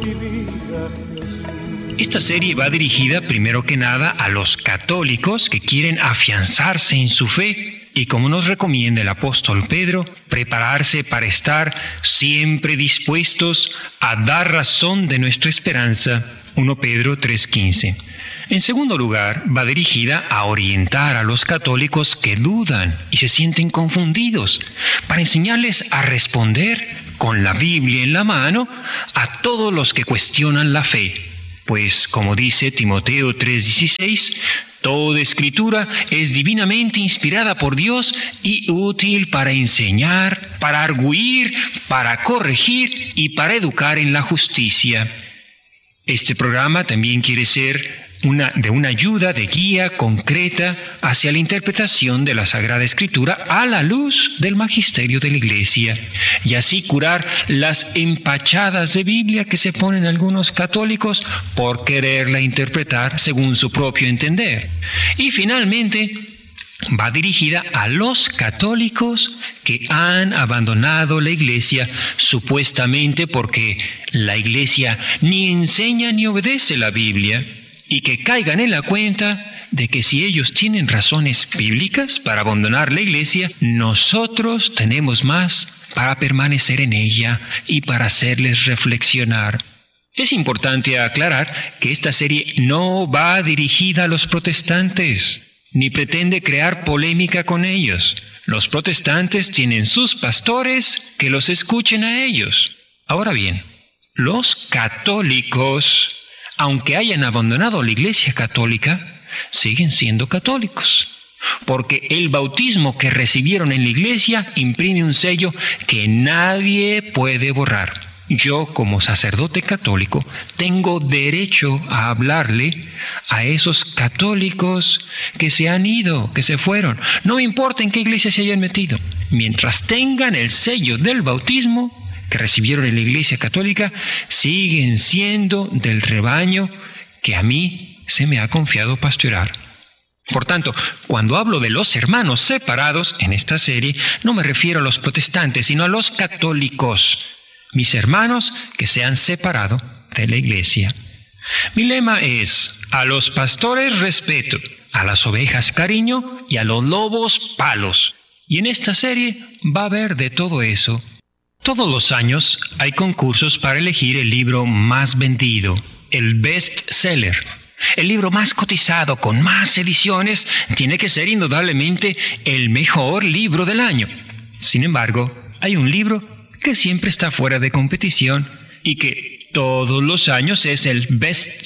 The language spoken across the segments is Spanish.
Esta serie va dirigida primero que nada a los católicos que quieren afianzarse en su fe y, como nos recomienda el apóstol Pedro, prepararse para estar siempre dispuestos a dar razón de nuestra esperanza. 1 Pedro 3:15. En segundo lugar, va dirigida a orientar a los católicos que dudan y se sienten confundidos, para enseñarles a responder con la Biblia en la mano a todos los que cuestionan la fe. Pues, como dice Timoteo 3:16, toda escritura es divinamente inspirada por Dios y útil para enseñar, para argüir, para corregir y para educar en la justicia. Este programa también quiere ser una ayuda de guía concreta hacia la interpretación de la Sagrada Escritura a la luz del magisterio de la Iglesia, y así curar las empachadas de Biblia que se ponen algunos católicos por quererla interpretar según su propio entender. Y finalmente, va dirigida a los católicos que han abandonado la Iglesia supuestamente porque la Iglesia ni enseña ni obedece la Biblia, y que caigan en la cuenta de que si ellos tienen razones bíblicas para abandonar la Iglesia, nosotros tenemos más para permanecer en ella y para hacerles reflexionar. Es importante aclarar que esta serie no va dirigida a los protestantes, ni pretende crear polémica con ellos. Los protestantes tienen sus pastores que los escuchen a ellos. Ahora bien, los católicos, aunque hayan abandonado la Iglesia católica, siguen siendo católicos, porque el bautismo que recibieron en la Iglesia imprime un sello que nadie puede borrar. Yo, como sacerdote católico, tengo derecho a hablarle a esos católicos que se han ido, que se fueron. No me importa en qué iglesia se hayan metido. Mientras tengan el sello del bautismo que recibieron en la Iglesia católica, siguen siendo del rebaño que a mí se me ha confiado pastorear. Por tanto, cuando hablo de los hermanos separados en esta serie, no me refiero a los protestantes, sino a los católicos, mis hermanos que se han separado de la Iglesia. Mi lema es: a los pastores respeto, a las ovejas cariño y a los lobos palos. Y en esta serie va a haber de todo eso. Todos los años hay concursos para elegir el libro más vendido, el best seller. El libro más cotizado, con más ediciones, tiene que ser indudablemente el mejor libro del año. Sin embargo, hay un libro que siempre está fuera de competición y que todos los años es el best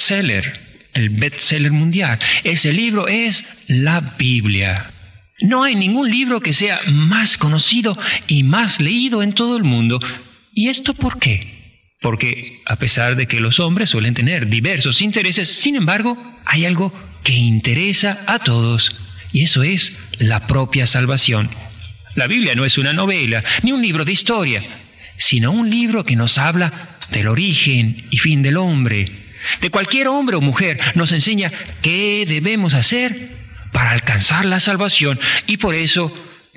seller mundial. Ese libro es la Biblia. No hay ningún libro que sea más conocido y más leído en todo el mundo. ¿Y esto por qué? Porque a pesar de que los hombres suelen tener diversos intereses, sin embargo, hay algo que interesa a todos, y eso es la propia salvación. La Biblia no es una novela, ni un libro de historia, sino un libro que nos habla del origen y fin del hombre. De cualquier hombre o mujer nos enseña qué debemos hacer para alcanzar la salvación, y por eso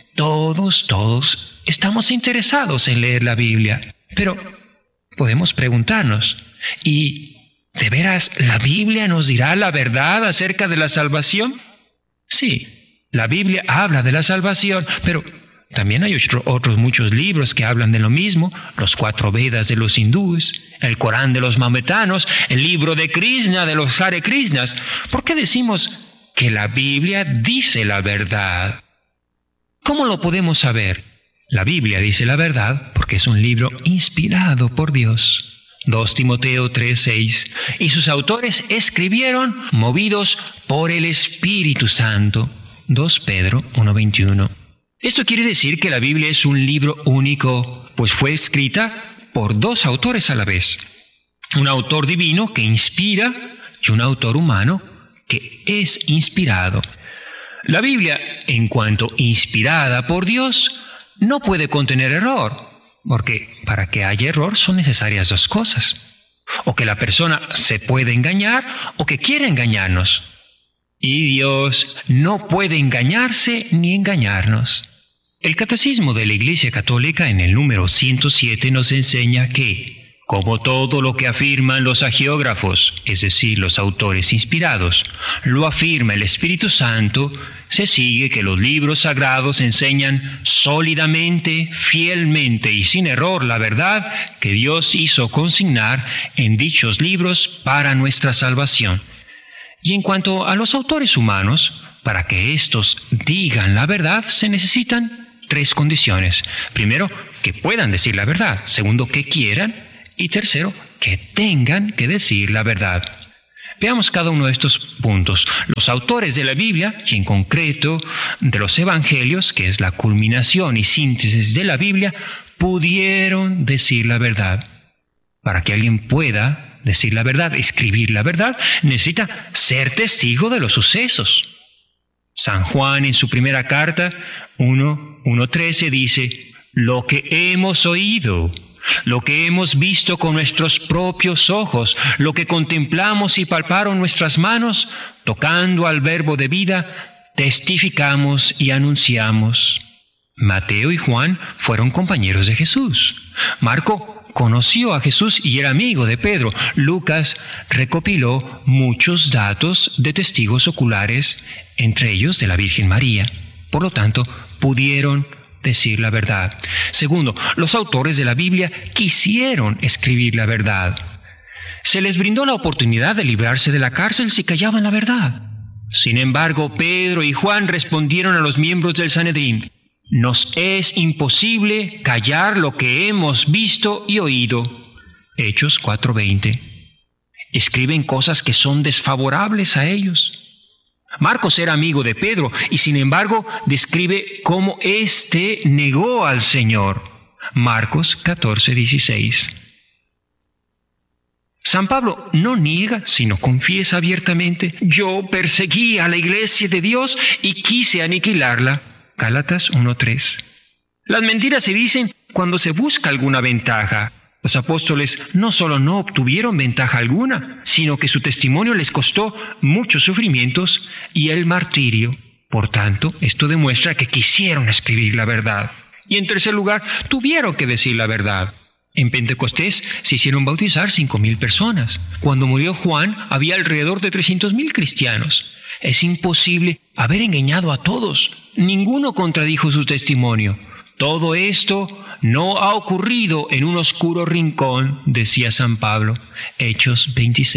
todos estamos interesados en leer la Biblia. Pero podemos preguntarnos, ¿y de veras la Biblia nos dirá la verdad acerca de la salvación? Sí, la Biblia habla de la salvación, pero también hay otros muchos libros que hablan de lo mismo: los 4 Vedas de los hindúes, el Corán de los maometanos, el libro de Krishna de los Hare Krishnas. ¿Por qué decimos que la Biblia dice la verdad? ¿Cómo lo podemos saber? La Biblia dice la verdad porque es un libro inspirado por Dios. 2 Timoteo 3:6. Y sus autores escribieron movidos por el Espíritu Santo. 2 Pedro 1:21. Esto quiere decir que la Biblia es un libro único, pues fue escrita por 2 autores a la vez. Un autor divino que inspira y un autor humano que es inspirado. La Biblia, en cuanto inspirada por Dios, no puede contener error, porque para que haya error son necesarias 2 cosas: o que la persona se puede engañar o que quiere engañarnos. Y Dios no puede engañarse ni engañarnos. El Catecismo de la Iglesia Católica, en el número 107, nos enseña que Como todo lo que afirman los hagiógrafos, es decir, los autores inspirados, lo afirma el Espíritu Santo, se sigue que los libros sagrados enseñan sólidamente, fielmente y sin error la verdad que Dios hizo consignar en dichos libros para nuestra salvación. Y en cuanto a los autores humanos, para que éstos digan la verdad, se necesitan 3 condiciones. Primero, que puedan decir la verdad. Segundo, que quieran. Y tercero, que tengan que decir la verdad. Veamos cada uno de estos puntos. Los autores de la Biblia, y en concreto de los Evangelios, que es la culminación y síntesis de la Biblia, pudieron decir la verdad. Para que alguien pueda decir la verdad, escribir la verdad, necesita ser testigo de los sucesos. San Juan en su primera carta, 1:13, dice: lo que hemos oído, lo que hemos visto con nuestros propios ojos, lo que contemplamos y palparon nuestras manos, tocando al verbo de vida, testificamos y anunciamos. Mateo y Juan fueron compañeros de Jesús. Marco conoció a Jesús y era amigo de Pedro. Lucas recopiló muchos datos de testigos oculares, entre ellos de la Virgen María. Por lo tanto, pudieron decir la verdad. Segundo, los autores de la Biblia quisieron escribir la verdad. Se les brindó la oportunidad de librarse de la cárcel si callaban la verdad. Sin embargo, Pedro y Juan respondieron a los miembros del Sanedrín: nos es imposible callar lo que hemos visto y oído. Hechos 4:20. Escriben cosas que son desfavorables a ellos. Marcos era amigo de Pedro y sin embargo describe cómo éste negó al Señor. Marcos 14:16. San Pablo no niega, sino confiesa abiertamente: yo perseguí a la iglesia de Dios y quise aniquilarla. Gálatas 1:3. Las mentiras se dicen cuando se busca alguna ventaja. Los apóstoles no solo no obtuvieron ventaja alguna, sino que su testimonio les costó muchos sufrimientos y el martirio. Por tanto, esto demuestra que quisieron escribir la verdad. Y en tercer lugar, tuvieron que decir la verdad. En Pentecostés se hicieron bautizar 5,000 personas. Cuando murió Juan, había alrededor de 300,000 cristianos. Es imposible haber engañado a todos. Ninguno contradijo su testimonio. Todo esto no ha ocurrido en un oscuro rincón, decía San Pablo, Hechos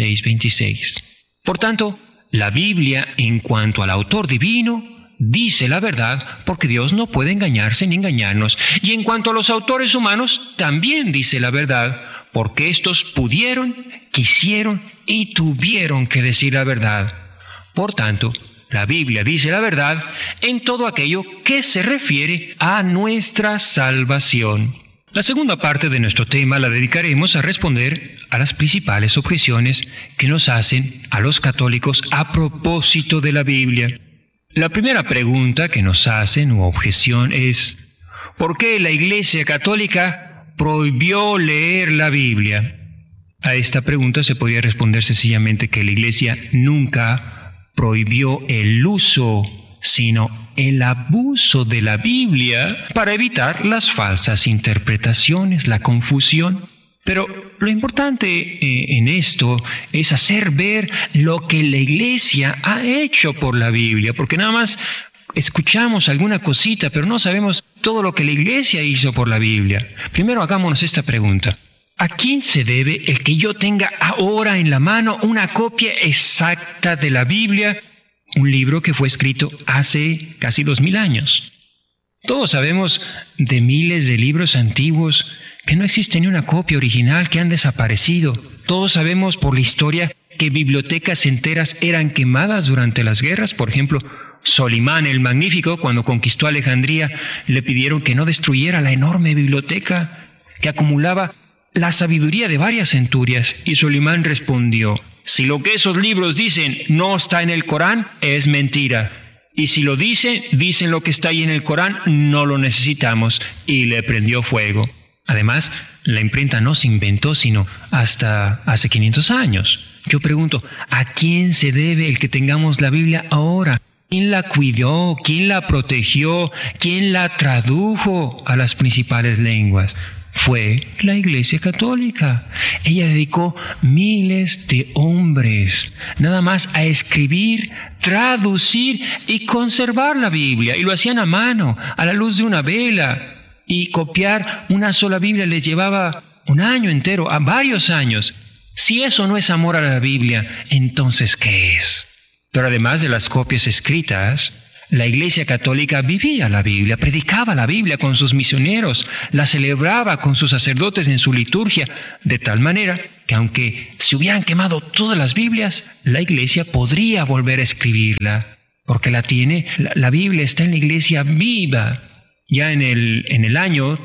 26:26. Por tanto, la Biblia, en cuanto al autor divino, dice la verdad porque Dios no puede engañarse ni engañarnos. Y en cuanto a los autores humanos, también dice la verdad porque estos pudieron, quisieron y tuvieron que decir la verdad. Por tanto, la Biblia dice la verdad en todo aquello que se refiere a nuestra salvación. La segunda parte de nuestro tema la dedicaremos a responder a las principales objeciones que nos hacen a los católicos a propósito de la Biblia. La primera pregunta que nos hacen u objeción es: ¿por qué la Iglesia Católica prohibió leer la Biblia? A esta pregunta se podría responder sencillamente que la Iglesia nunca prohibió el uso, sino el abuso de la Biblia para evitar las falsas interpretaciones, la confusión. Pero lo importante en esto es hacer ver lo que la Iglesia ha hecho por la Biblia, porque nada más escuchamos alguna cosita, pero no sabemos todo lo que la Iglesia hizo por la Biblia. Primero hagámonos esta pregunta: ¿a quién se debe el que yo tenga ahora en la mano una copia exacta de la Biblia, un libro que fue escrito hace casi 2000 años? Todos sabemos de miles de libros antiguos que no existe ni una copia original, que han desaparecido. Todos sabemos por la historia que bibliotecas enteras eran quemadas durante las guerras. Por ejemplo, Solimán el Magnífico, cuando conquistó Alejandría, le pidieron que no destruyera la enorme biblioteca que acumulaba la sabiduría de varias centurias, y Solimán respondió: si lo que esos libros dicen no está en el Corán, es mentira. Y si lo dicen lo que está ahí en el Corán, no lo necesitamos. Y le prendió fuego. Además, la imprenta no se inventó sino hasta hace 500 años. Yo pregunto, ¿a quién se debe el que tengamos la Biblia ahora? ¿Quién la cuidó? ¿Quién la protegió? ¿Quién la tradujo a las principales lenguas? fue la Iglesia Católica. Ella dedicó miles de hombres nada más a escribir, traducir y conservar la Biblia. Y lo hacían a mano, a la luz de una vela. Y copiar una sola Biblia les llevaba un año entero, a varios años. Si eso no es amor a la Biblia, entonces ¿qué es? Pero además de las copias escritas, la Iglesia Católica vivía la Biblia, predicaba la Biblia con sus misioneros, la celebraba con sus sacerdotes en su liturgia, de tal manera que aunque se hubieran quemado todas las Biblias, la Iglesia podría volver a escribirla, porque la Biblia está en la Iglesia viva. Ya en el año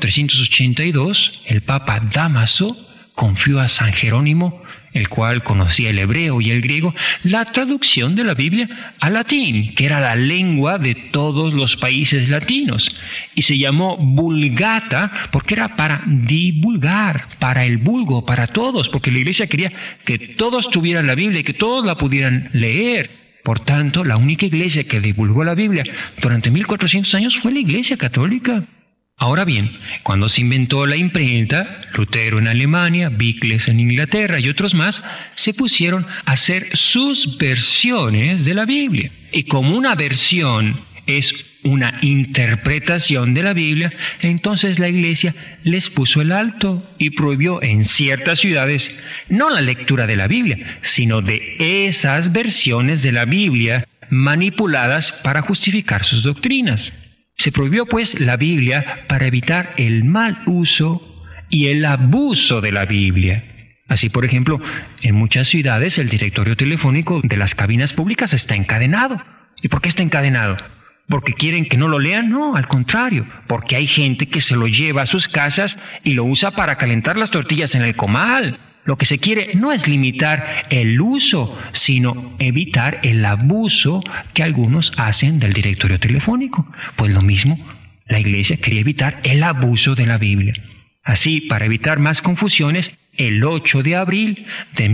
382, el Papa Dámaso confió a San Jerónimo, el cual conocía el hebreo y el griego, la traducción de la Biblia al latín, que era la lengua de todos los países latinos. Y se llamó Vulgata porque era para divulgar, para el vulgo, para todos, porque la Iglesia quería que todos tuvieran la Biblia y que todos la pudieran leer. Por tanto, la única iglesia que divulgó la Biblia durante 1400 años fue la Iglesia Católica. Ahora bien, cuando se inventó la imprenta, Lutero en Alemania, Wycliffe en Inglaterra y otros más, se pusieron a hacer sus versiones de la Biblia. Y como una versión es una interpretación de la Biblia, entonces la Iglesia les puso el alto y prohibió en ciertas ciudades no la lectura de la Biblia, sino de esas versiones de la Biblia manipuladas para justificar sus doctrinas. Se prohibió pues la Biblia para evitar el mal uso y el abuso de la Biblia. Así, por ejemplo, en muchas ciudades el directorio telefónico de las cabinas públicas está encadenado. ¿Y por qué está encadenado? ¿Porque quieren que no lo lean? No, al contrario, porque hay gente que se lo lleva a sus casas y lo usa para calentar las tortillas en el comal. Lo que se quiere no es limitar el uso, sino evitar el abuso que algunos hacen del directorio telefónico. Pues lo mismo, la Iglesia quería evitar el abuso de la Biblia. Así, para evitar más confusiones, el 8 de abril de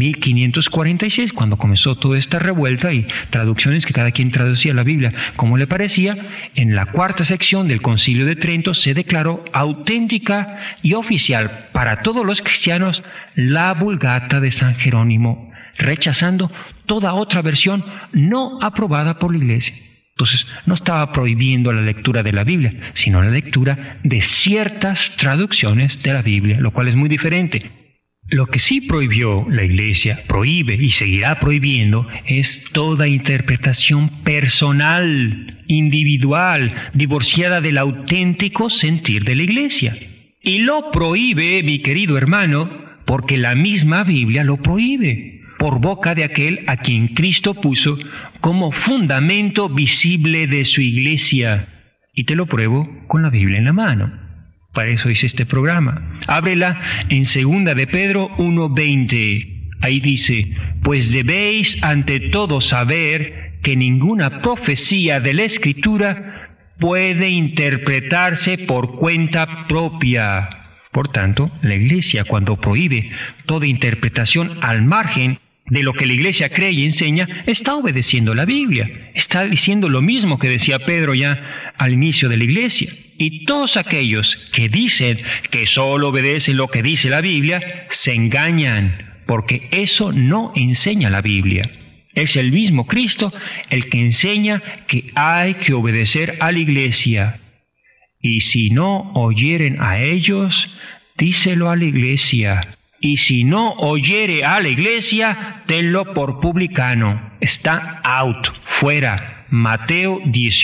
1546, cuando comenzó toda esta revuelta y traducciones que cada quien traducía la Biblia como le parecía, en la cuarta sección del Concilio de Trento se declaró auténtica y oficial para todos los cristianos la Vulgata de San Jerónimo, rechazando toda otra versión no aprobada por la Iglesia. Entonces, no estaba prohibiendo la lectura de la Biblia, sino la lectura de ciertas traducciones de la Biblia, lo cual es muy diferente. Lo que sí prohibió la Iglesia, prohíbe y seguirá prohibiendo, es toda interpretación personal, individual, divorciada del auténtico sentir de la Iglesia. Y lo prohíbe, mi querido hermano, porque la misma Biblia lo prohíbe, por boca de aquel a quien Cristo puso como fundamento visible de su Iglesia. Y te lo pruebo con la Biblia en la mano. Para eso hice este programa. Ábrela en 2 de Pedro 1:20. Ahí dice: pues debéis ante todo saber que ninguna profecía de la Escritura puede interpretarse por cuenta propia. Por tanto, la Iglesia, cuando prohíbe toda interpretación al margen de lo que la Iglesia cree y enseña, está obedeciendo la Biblia. Está diciendo lo mismo que decía Pedro ya al inicio de la Iglesia. Y todos aquellos que dicen que solo obedecen lo que dice la Biblia, se engañan, porque eso no enseña la Biblia. Es el mismo Cristo el que enseña que hay que obedecer a la Iglesia. Y si no oyeren a ellos, díselo a la Iglesia. Y si no oyere a la Iglesia, tenlo por publicano. Está out, fuera. Mateo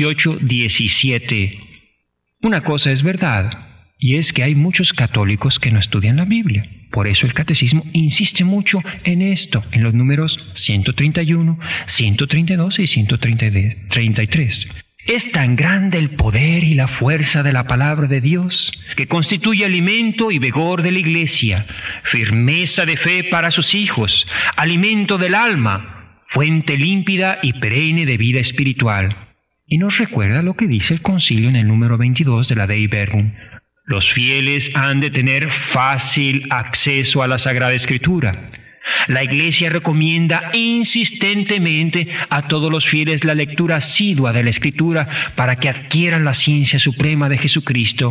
18:17. Una cosa es verdad, y es que hay muchos católicos que no estudian la Biblia. Por eso el catecismo insiste mucho en esto, en los números 131, 132 y 133. Es tan grande el poder y la fuerza de la palabra de Dios, que constituye alimento y vigor de la Iglesia, firmeza de fe para sus hijos, alimento del alma, fuente límpida y perenne de vida espiritual. Y nos recuerda lo que dice el concilio en el número 22 de la Dei Verbum. Los fieles han de tener fácil acceso a la Sagrada Escritura. La Iglesia recomienda insistentemente a todos los fieles la lectura asidua de la Escritura para que adquieran la ciencia suprema de Jesucristo.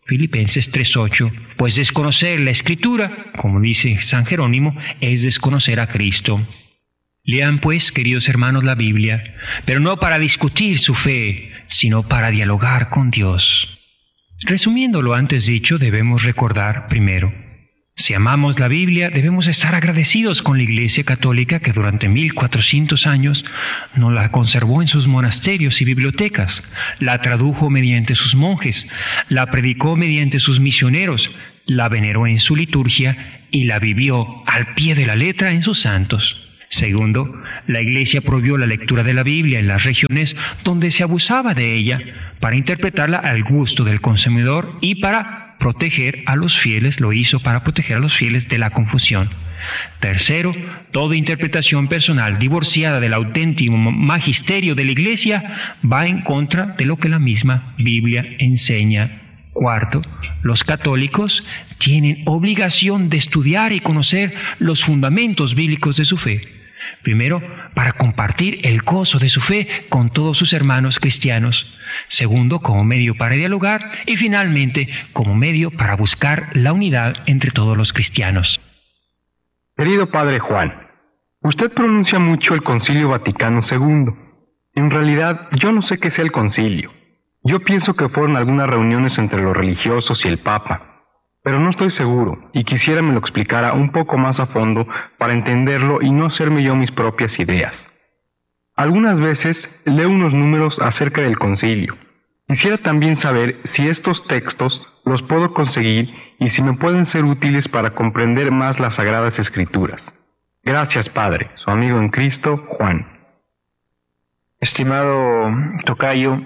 Filipenses 3:8, pues desconocer la Escritura, como dice San Jerónimo, es desconocer a Cristo. Lean pues, queridos hermanos, la Biblia, pero no para discutir su fe, sino para dialogar con Dios. Resumiendo lo antes dicho, debemos recordar primero: si amamos la Biblia, debemos estar agradecidos con la Iglesia Católica que durante 1400 años nos la conservó en sus monasterios y bibliotecas, la tradujo mediante sus monjes, la predicó mediante sus misioneros, la veneró en su liturgia y la vivió al pie de la letra en sus santos. Segundo, la Iglesia prohibió la lectura de la Biblia en las regiones donde se abusaba de ella para interpretarla al gusto del consumidor y para proteger a los fieles, lo hizo para proteger a los fieles de la confusión. Tercero, toda interpretación personal divorciada del auténtico magisterio de la Iglesia va en contra de lo que la misma Biblia enseña. Cuarto, los católicos tienen obligación de estudiar y conocer los fundamentos bíblicos de su fe. Primero, para compartir el gozo de su fe con todos sus hermanos cristianos. Segundo, como medio para dialogar. Y finalmente, como medio para buscar la unidad entre todos los cristianos. Querido Padre Juan, usted pronuncia mucho el Concilio Vaticano II. En realidad, yo no sé qué sea el concilio. Yo pienso que fueron algunas reuniones entre los religiosos y el Papa. Pero no estoy seguro, y quisiera me lo explicara un poco más a fondo para entenderlo y no hacerme yo mis propias ideas. Algunas veces leo unos números acerca del concilio. Quisiera también saber si estos textos los puedo conseguir y si me pueden ser útiles para comprender más las Sagradas Escrituras. Gracias, Padre. Su amigo en Cristo, Juan. Estimado tocayo,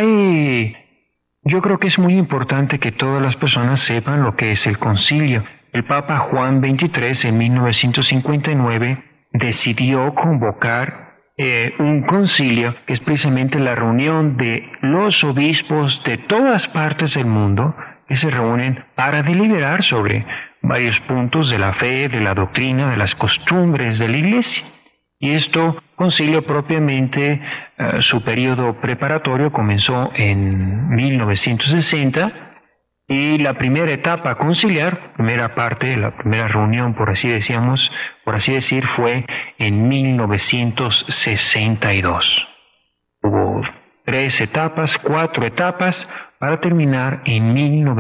yo creo que es muy importante que todas las personas sepan lo que es el concilio. El Papa Juan XXIII en 1959 decidió convocar un concilio, que es precisamente la reunión de los obispos de todas partes del mundo que se reúnen para deliberar sobre varios puntos de la fe, de la doctrina, de las costumbres de la Iglesia. Y esto, concilio propiamente, su periodo preparatorio comenzó en 1960 y la primera etapa conciliar, primera parte, la primera reunión, por así decir, fue en 1962. Hubo 4 etapas para terminar en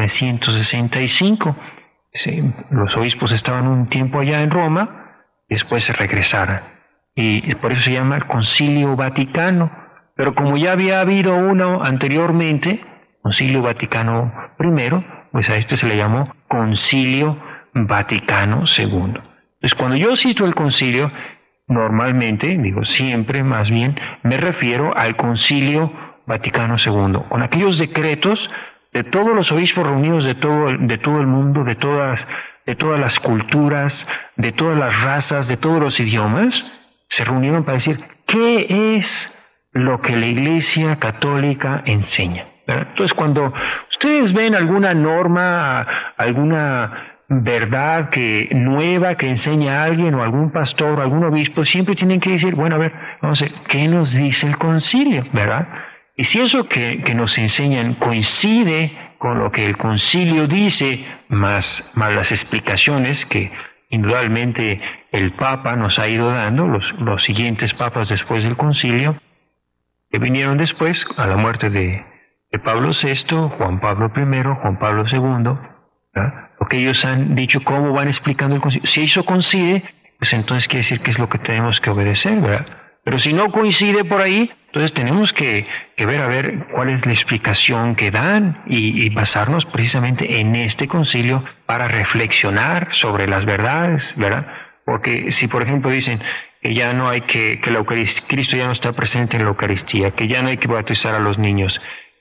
1965. Sí, los obispos estaban un tiempo allá en Roma, después se regresaron. Y por eso se llama el Concilio Vaticano. Pero como ya había habido uno anteriormente, Concilio Vaticano I, pues a este se le llamó Concilio Vaticano II. Entonces, cuando yo cito el concilio, normalmente, digo siempre más bien, me refiero al Concilio Vaticano II, con aquellos decretos de todos los obispos reunidos de todo el mundo, de todas las culturas, de todas las razas, de todos los idiomas, se reunieron para decir qué es lo que la Iglesia Católica enseña, ¿verdad? Entonces, cuando ustedes ven alguna norma, alguna verdad nueva que enseña a alguien o algún pastor o algún obispo, siempre tienen que decir, bueno, a ver, vamos a ver, ¿qué nos dice el concilio, verdad? Y si eso que nos enseñan coincide con lo que el concilio dice, más las explicaciones que indudablemente el Papa nos ha ido dando, los siguientes papas después del concilio, que vinieron después a la muerte de Pablo VI, Juan Pablo I, Juan Pablo II, ¿verdad? Lo que ellos han dicho, cómo van explicando el concilio. Si eso coincide, pues entonces quiere decir que es lo que tenemos que obedecer, ¿verdad? Pero si no coincide por ahí, entonces tenemos que ver a ver cuál es la explicación que dan y basarnos precisamente en este concilio para reflexionar sobre las verdades, ¿verdad? Porque si, por ejemplo, dicen que ya no hay que la Eucaristía, Cristo ya no está presente en la Eucaristía, que ya no hay que bautizar a los niños,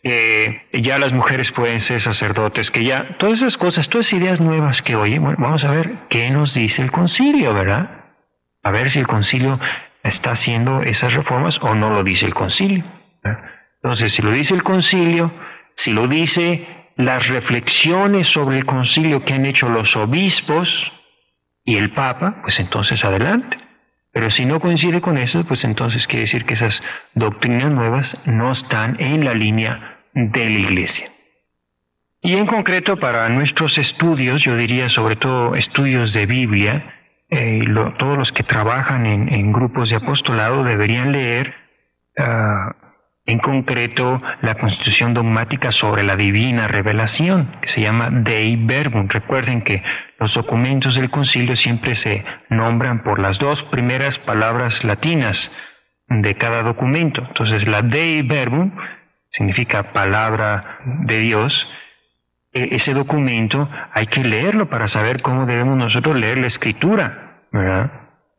ya las mujeres pueden ser sacerdotes, que ya todas esas cosas, todas esas ideas nuevas que oyen, bueno, vamos a ver qué nos dice el concilio, ¿verdad? A ver si el concilio está haciendo esas reformas o no lo dice el concilio, ¿verdad? Entonces, si lo dice el concilio, si lo dice las reflexiones sobre el concilio que han hecho los obispos y el Papa, pues entonces adelante. Pero si no coincide con eso, pues entonces quiere decir que esas doctrinas nuevas no están en la línea de la Iglesia. Y en concreto para nuestros estudios, yo diría sobre todo estudios de Biblia, todos los que trabajan en grupos de apostolado deberían leer en concreto la Constitución Dogmática sobre la Divina Revelación, que se llama Dei Verbum. Recuerden que los documentos del concilio siempre se nombran por las dos primeras palabras latinas de cada documento. Entonces la Dei Verbum significa palabra de Dios. Ese documento hay que leerlo para saber cómo debemos nosotros leer la Escritura, ¿verdad?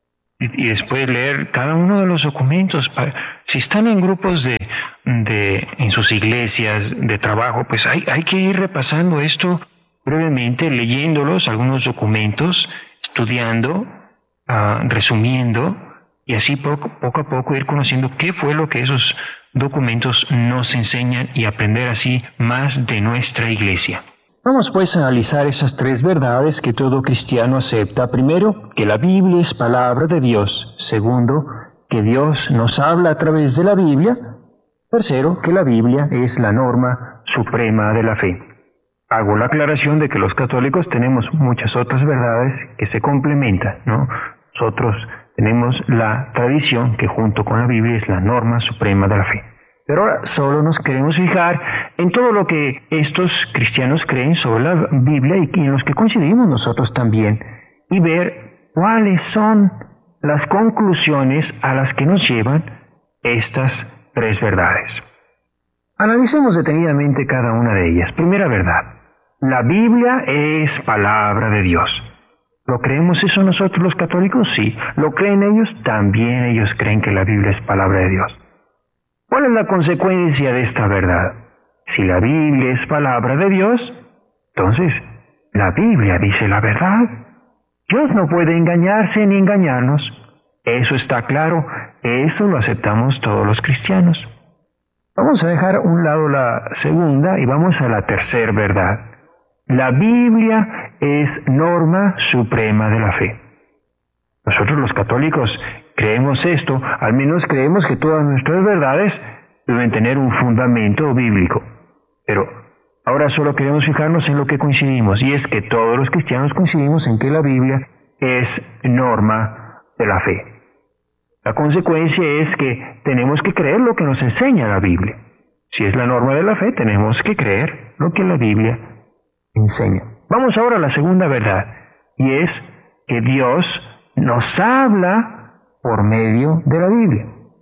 Y después leer cada uno de los documentos. Si están en grupos en sus iglesias de trabajo, pues hay que ir repasando esto brevemente, leyéndolos, algunos documentos, estudiando, resumiendo, y así poco a poco ir conociendo qué fue lo que esos documentos nos enseñan y aprender así más de nuestra iglesia. Vamos pues a analizar esas tres verdades que todo cristiano acepta. Primero, que la Biblia es palabra de Dios. Segundo, que Dios nos habla a través de la Biblia. Tercero, que la Biblia es la norma suprema de la fe. Hago la aclaración de que los católicos tenemos muchas otras verdades que se complementan, ¿no? Nosotros tenemos la tradición que junto con la Biblia es la norma suprema de la fe. Pero ahora solo nos queremos fijar en todo lo que estos cristianos creen sobre la Biblia y en los que coincidimos nosotros también, y ver cuáles son las conclusiones a las que nos llevan estas tres verdades. Analicemos detenidamente cada una de ellas. Primera verdad: la Biblia es palabra de Dios. ¿Lo creemos eso nosotros los católicos? Sí. ¿Lo creen ellos? También ellos creen que la Biblia es palabra de Dios. ¿Cuál es la consecuencia de esta verdad? Si la Biblia es palabra de Dios, entonces la Biblia dice la verdad. Dios no puede engañarse ni engañarnos. Eso está claro. Eso lo aceptamos todos los cristianos. Vamos a dejar a un lado la segunda y vamos a la tercera verdad. La Biblia es norma suprema de la fe. Nosotros los católicos creemos esto, al menos creemos que todas nuestras verdades deben tener un fundamento bíblico. Pero ahora solo queremos fijarnos en lo que coincidimos, y es que todos los cristianos coincidimos en que la Biblia es norma de la fe. La consecuencia es que tenemos que creer lo que nos enseña la Biblia. Si es la norma de la fe, tenemos que creer lo que la Biblia enseña. Vamos ahora a la segunda verdad, y es que Dios nos habla por medio de la Biblia.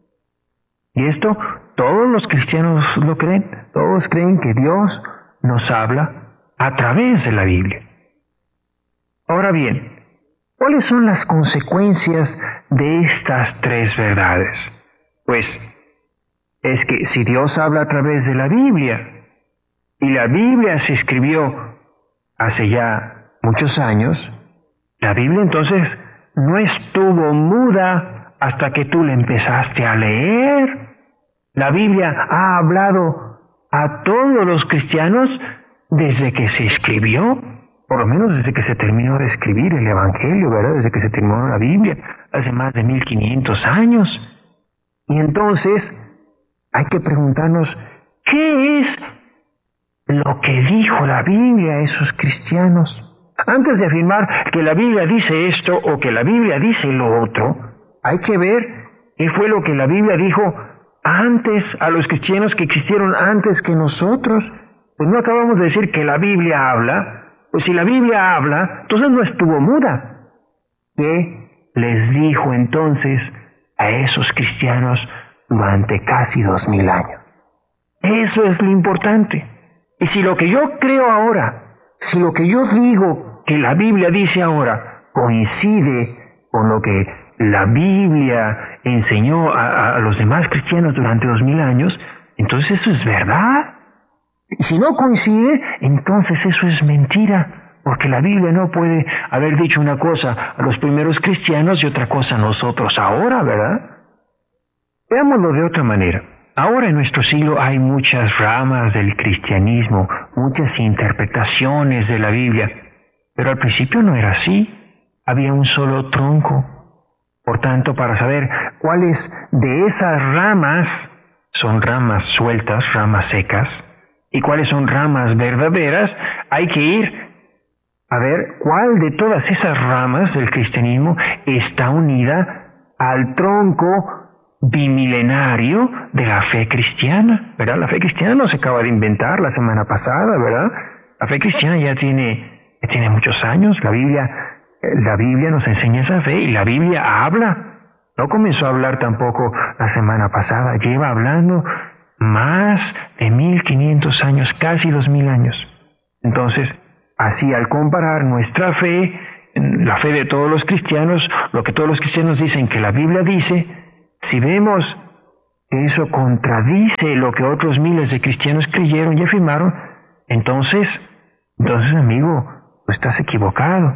Y esto todos los cristianos lo creen. Todos creen que Dios nos habla a través de la Biblia. Ahora bien, ¿cuáles son las consecuencias de estas tres verdades? Pues es que si Dios habla a través de la Biblia, y la Biblia se escribió hace ya muchos años, la Biblia entonces no estuvo muda hasta que tú la empezaste a leer. La Biblia ha hablado a todos los cristianos desde que se escribió, por lo menos desde que se terminó de escribir el Evangelio, ¿verdad? Desde que se terminó la Biblia, hace más de 1500 años. Y entonces hay que preguntarnos, ¿qué es lo que dijo la Biblia a esos cristianos? Antes de afirmar que la Biblia dice esto o que la Biblia dice lo otro, hay que ver qué fue lo que la Biblia dijo antes a los cristianos que existieron antes que nosotros. Pues no acabamos de decir que la Biblia habla. Pues si la Biblia habla, entonces no estuvo muda. ¿Qué les dijo entonces a esos cristianos durante casi 2000 años? Eso es lo importante. Y si lo que yo creo ahora, si lo que yo digo que la Biblia dice ahora coincide con lo que la Biblia enseñó a los demás cristianos durante 2000 años, entonces eso es verdad. Y si no coincide, entonces eso es mentira, porque la Biblia no puede haber dicho una cosa a los primeros cristianos y otra cosa a nosotros ahora, ¿verdad? Veámoslo de otra manera. Ahora en nuestro siglo hay muchas ramas del cristianismo, muchas interpretaciones de la Biblia, pero al principio no era así. Había un solo tronco. Por tanto, para saber cuáles de esas ramas son ramas sueltas, ramas secas, y cuáles son ramas verdaderas, hay que ir a ver cuál de todas esas ramas del cristianismo está unida al tronco bimilenario de la fe cristiana, ¿verdad? La fe cristiana no se acaba de inventar la semana pasada, ¿verdad? La fe cristiana ya tiene muchos años. La Biblia nos enseña esa fe y la Biblia habla. No comenzó a hablar tampoco la semana pasada, lleva hablando más de 1500 años, casi 2000 años. Entonces, así al comparar nuestra fe, la fe de todos los cristianos, lo que todos los cristianos dicen que la Biblia dice, si vemos que eso contradice lo que otros miles de cristianos creyeron y afirmaron, entonces amigo, tú estás equivocado.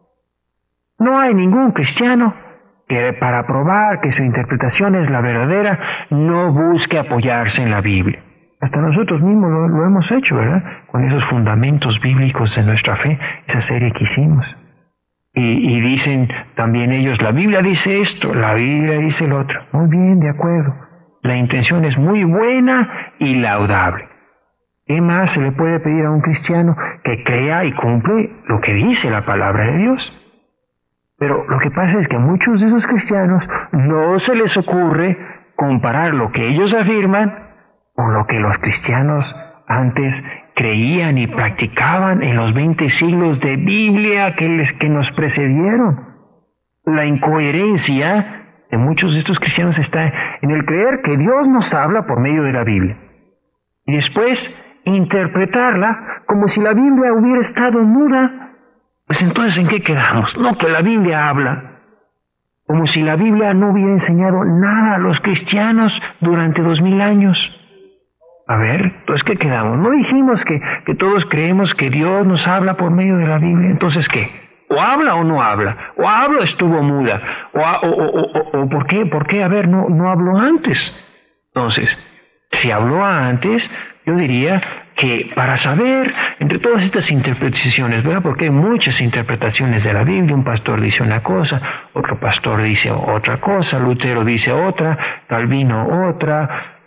No hay ningún cristiano que para probar que su interpretación es la verdadera, no busque apoyarse en la Biblia. Hasta nosotros mismos lo hemos hecho, ¿verdad? Con esos fundamentos bíblicos de nuestra fe, esa serie que hicimos. Y dicen también ellos, la Biblia dice esto, la Biblia dice lo otro. Muy bien, de acuerdo. La intención es muy buena y laudable. ¿Qué más se le puede pedir a un cristiano? Que crea y cumple lo que dice la palabra de Dios. Pero lo que pasa es que a muchos de esos cristianos no se les ocurre comparar lo que ellos afirman con lo que los cristianos antes creían y practicaban en los 20 siglos de Biblia que nos precedieron. La incoherencia de muchos de estos cristianos está en el creer que Dios nos habla por medio de la Biblia y después interpretarla como si la Biblia hubiera estado muda. Pues entonces, ¿en qué quedamos? No, que la Biblia habla. Como si la Biblia no hubiera enseñado nada a los cristianos durante 2000 años. A ver, entonces, ¿qué quedamos? No dijimos que todos creemos que Dios nos habla por medio de la Biblia. Entonces, ¿qué? ¿O habla o no habla? ¿O habla o estuvo muda? ¿O por qué? ¿Por qué? A ver, no habló antes. Entonces, si habló antes, yo diría que para saber entre todas estas interpretaciones, ¿verdad? Porque hay muchas interpretaciones de la Biblia. Un pastor dice una cosa, otro pastor dice otra cosa, Lutero dice otra, Calvino otra,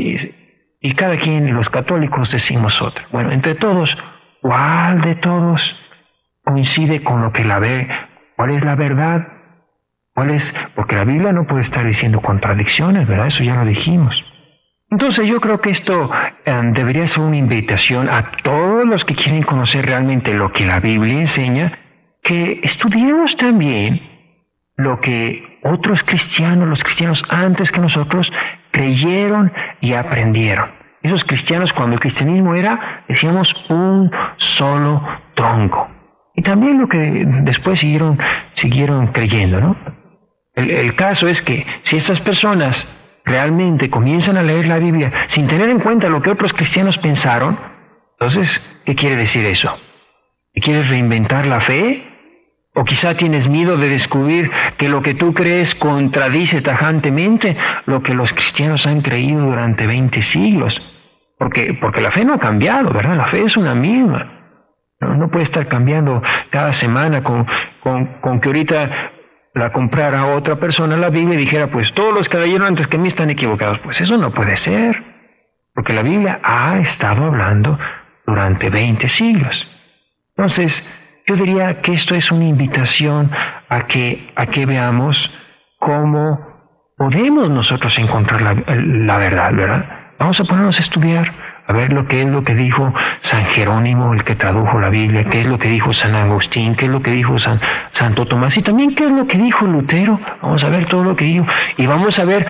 y cada quien, los católicos, decimos otra. Bueno, entre todos, ¿cuál de todos coincide con lo que cuál es la verdad? ¿Cuál es? Porque la Biblia no puede estar diciendo contradicciones, ¿verdad? Eso ya lo dijimos. Entonces yo creo que esto debería ser una invitación a todos los que quieren conocer realmente lo que la Biblia enseña, que estudiemos también lo que otros cristianos, los cristianos antes que nosotros, creyeron y aprendieron. Esos cristianos, cuando el cristianismo era, decíamos, un solo tronco. Y también lo que después siguieron creyendo, ¿no? El caso es que si estas personas realmente comienzan a leer la Biblia sin tener en cuenta lo que otros cristianos pensaron, entonces, ¿qué quiere decir eso? ¿Que quieres reinventar la fe? ¿O quizá tienes miedo de descubrir que lo que tú crees contradice tajantemente lo que los cristianos han creído durante 20 siglos? Porque la fe no ha cambiado, ¿verdad? La fe es una misma. No puede estar cambiando cada semana con que ahorita la comprara otra persona la Biblia y dijera, pues todos los que leyeron antes que mí están equivocados. Pues eso no puede ser, porque la Biblia ha estado hablando durante 20 siglos. Entonces, yo diría que esto es una invitación a que veamos cómo podemos nosotros encontrar la verdad, ¿verdad? Vamos a ponernos a estudiar, a ver lo que dijo San Jerónimo, el que tradujo la Biblia, qué es lo que dijo San Agustín, qué es lo que dijo Santo Tomás y también qué es lo que dijo Lutero. Vamos a ver todo lo que dijo y vamos a ver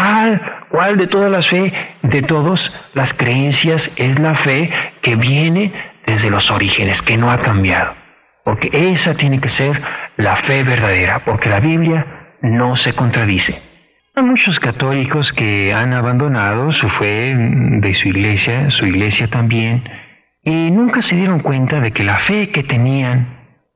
cuál de todas las fe, de todas las creencias es la fe que viene desde los orígenes, que no ha cambiado. Porque esa tiene que ser la fe verdadera, porque la Biblia no se contradice. Hay muchos católicos que han abandonado su fe de su iglesia también, y nunca se dieron cuenta de que la fe que tenían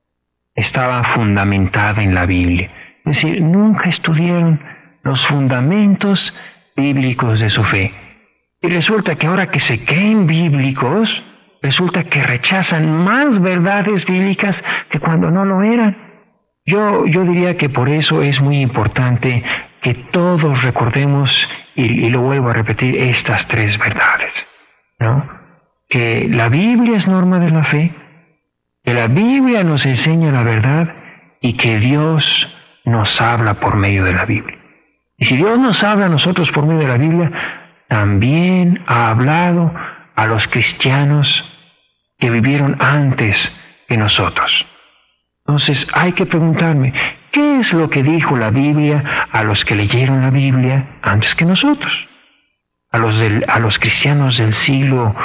estaba fundamentada en la Biblia. Es decir, nunca estudiaron los fundamentos bíblicos de su fe. Y resulta que ahora que se creen bíblicos, resulta que rechazan más verdades bíblicas que cuando no lo eran. Yo diría que por eso es muy importante que todos recordemos, y lo vuelvo a repetir, estas tres verdades, ¿no? que la Biblia es norma de la fe, que la Biblia nos enseña la verdad y que Dios nos habla por medio de la Biblia. Y si Dios nos habla a nosotros por medio de la Biblia, también ha hablado a los cristianos que vivieron antes que nosotros. Entonces hay que preguntarme, ¿qué es lo que dijo la Biblia a los que leyeron la Biblia antes que nosotros? A los cristianos del siglo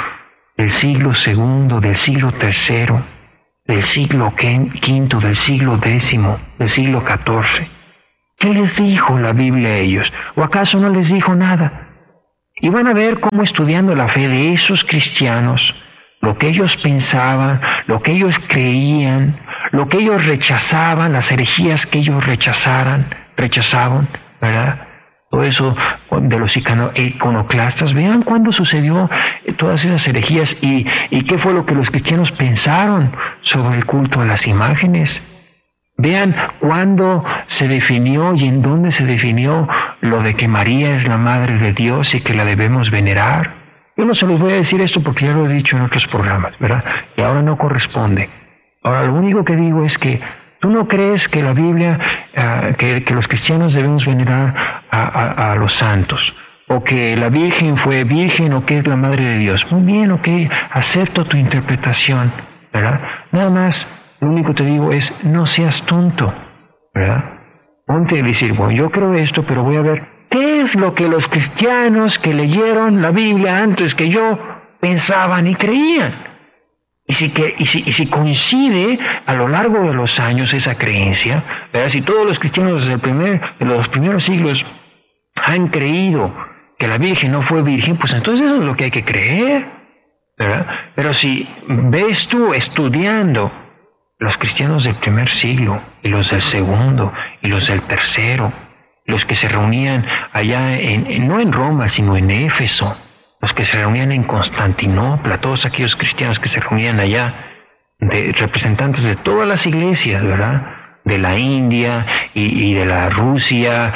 II, del siglo III, del siglo V, del siglo X, del siglo XIV. ¿Qué les dijo la Biblia a ellos? ¿O acaso no les dijo nada? Y van a ver cómo, estudiando la fe de esos cristianos, lo que ellos pensaban, lo que ellos creían, lo que ellos rechazaban, las herejías que ellos rechazaban, ¿verdad? Todo eso de los iconoclastas. Vean cuándo sucedió todas esas herejías y qué fue lo que los cristianos pensaron sobre el culto a las imágenes. Vean cuándo se definió y en dónde se definió lo de que María es la Madre de Dios y que la debemos venerar. Yo no se los voy a decir esto porque ya lo he dicho en otros programas, ¿verdad? Y ahora no corresponde. Ahora lo único que digo es que tú no crees que la Biblia, que los cristianos debemos venerar a los santos, o que la Virgen fue virgen o que es la Madre de Dios. Muy bien, ok, acepto tu interpretación, ¿verdad? Nada más. Lo único que te digo es, no seas tonto, ¿verdad? Ponte a decir, bueno, yo creo esto, pero voy a ver qué es lo que los cristianos que leyeron la Biblia antes que yo pensaban y creían. Y si coincide a lo largo de los años esa creencia, ¿verdad? Si todos los cristianos de los primeros siglos han creído que la Virgen no fue virgen, pues entonces eso es lo que hay que creer, ¿verdad? Pero si ves tú estudiando los cristianos del primer siglo, y los del segundo, y los del tercero, los que se reunían allá no en Roma, sino en Éfeso, los que se reunían en Constantinopla, todos aquellos cristianos que se reunían allá, de representantes de todas las iglesias, ¿verdad? De la India, y de la Rusia,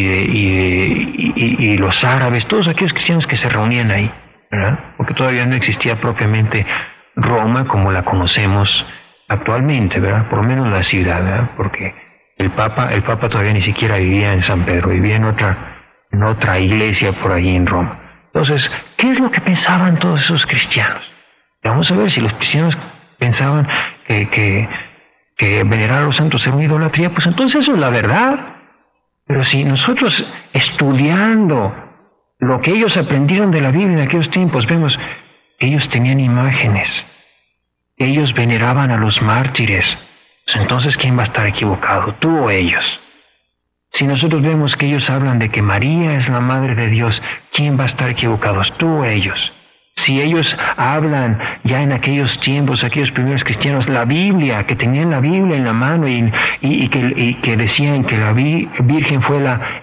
y los árabes, todos aquellos cristianos que se reunían ahí, ¿verdad? Porque todavía no existía propiamente Roma como la conocemos actualmente, ¿verdad? Por lo menos la ciudad, ¿verdad? Porque el Papa todavía ni siquiera vivía en San Pedro, vivía en otra iglesia por ahí en Roma. Entonces, ¿qué es lo que pensaban todos esos cristianos? Y vamos a ver si los cristianos pensaban que venerar a los santos era una idolatría, pues entonces eso es la verdad. Pero si nosotros, estudiando lo que ellos aprendieron de la Biblia en aquellos tiempos, vemos que ellos tenían imágenes, ellos veneraban a los mártires. Entonces, ¿quién va a estar equivocado? ¿Tú o ellos? Si nosotros vemos que ellos hablan de que María es la Madre de Dios, ¿quién va a estar equivocado? ¿Tú o ellos? Si ellos hablan ya en aquellos tiempos, aquellos primeros cristianos, la Biblia, que tenían la Biblia en la mano y que decían que la Virgen fue la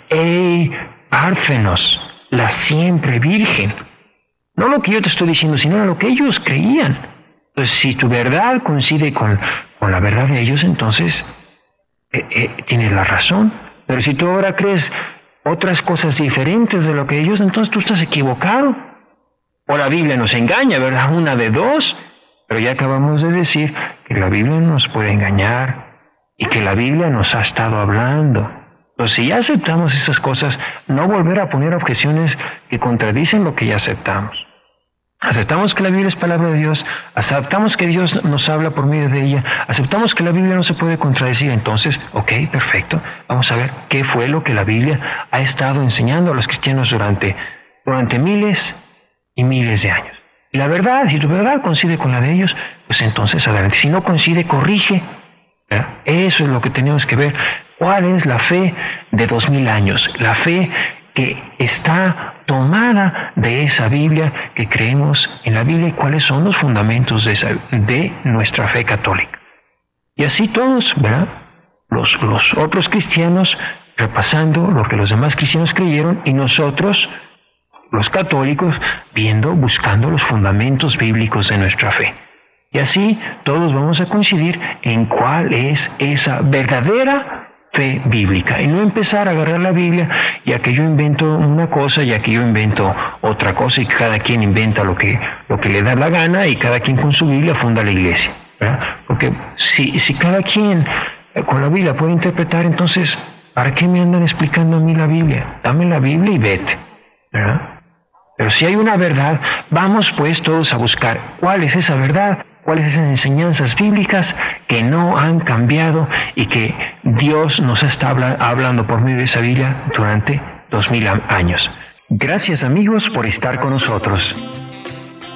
Parthenos, la siempre Virgen. No lo que yo te estoy diciendo, sino lo que ellos creían. Pues si tu verdad coincide con la verdad de ellos, entonces tienes la razón. Pero si tú ahora crees otras cosas diferentes de lo que ellos, entonces tú estás equivocado. O la Biblia nos engaña, ¿verdad? Una de dos. Pero ya acabamos de decir que la Biblia no nos puede engañar y que la Biblia nos ha estado hablando. Entonces, si ya aceptamos esas cosas, no volver a poner objeciones que contradicen lo que ya aceptamos. Aceptamos que la Biblia es palabra de Dios, aceptamos que Dios nos habla por medio de ella, aceptamos que la Biblia no se puede contradecir. Entonces, ok, perfecto, vamos a ver qué fue lo que la Biblia ha estado enseñando a los cristianos durante miles y miles de años. Y la verdad, si tu verdad coincide con la de ellos, pues entonces adelante. Si no coincide, corrige. ¿Verdad? Eso es lo que tenemos que ver. ¿Cuál es la fe de 2000 años? La fe que está tomada de esa Biblia, que creemos en la Biblia y cuáles son los fundamentos de nuestra fe católica. Y así todos, ¿verdad? Los otros cristianos repasando lo que los demás cristianos creyeron y nosotros, los católicos, buscando los fundamentos bíblicos de nuestra fe. Y así todos vamos a coincidir en cuál es esa verdadera fe bíblica y no empezar a agarrar la Biblia y a que yo invento una cosa y a que yo invento otra cosa y cada quien inventa lo que le da la gana y cada quien con su Biblia funda la iglesia, ¿verdad? Porque si cada quien con la Biblia puede interpretar, entonces ¿para qué me andan explicando a mí la Biblia? Dame la Biblia y vete, ¿verdad? Pero si hay una verdad, vamos pues todos a buscar cuál es esa verdad, cuáles esas enseñanzas bíblicas que no han cambiado y que Dios nos está hablando por medio de esa Biblia durante 2000 años. Gracias amigos por estar con nosotros.